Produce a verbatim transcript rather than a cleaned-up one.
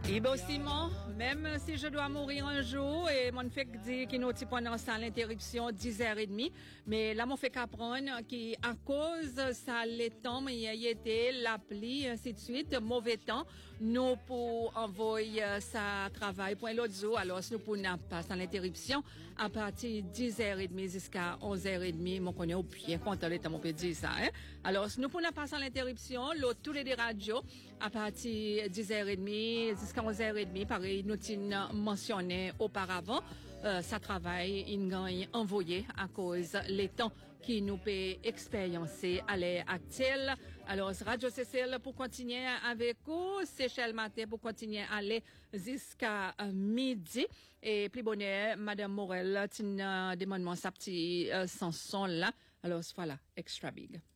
Et bien, Simon, même si je dois mourir un jour, et mon fait dit qu'il nous pendant ça l'interruption dix heures trente, mais là, mon fait qu'apprendre qui, à cause ça, les temps, il y a été l'appli, ainsi de suite, mauvais temps, nous pour envoyer ça travail pour l'autre jour, alors, nous pour n'a pas dans l'interruption, à partir de dix heures trente jusqu'à onze heures trente, mon connaît au pied, content les temps, on peut dire ça, hein. Alors, nous pour n'a pas dans l'interruption, l'autre, tous les des radios, à partir de dix heures trente jusqu'à onze heures trente, pareil, nous t'in mentionné auparavant, euh, ça travaille, il gagne envoyé à cause les temps qui nous peut expériencer à l'heure actuelle. Alors, Radio C C L pour continuer avec vous, Seychelles Matin pour continuer à aller jusqu'à euh, midi. Et plus bonheur, Madame Morel, t'in demande-moi sa petite euh, chanson là. Alors, voilà, extra big.